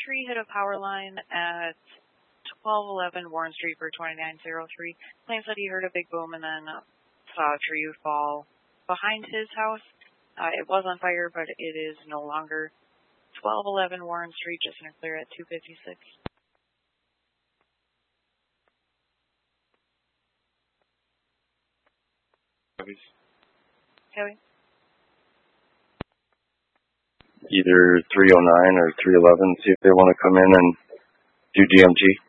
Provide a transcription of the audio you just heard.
tree hit a power line at 1211 Warren Street for 2903. Claims that he heard a big boom and then saw a tree fall behind his house. It was on fire, but it is no longer. 1211 Warren Street, just in a clear at 256. Heavy. Either 309 or 311, see if they want to come in and do DMG.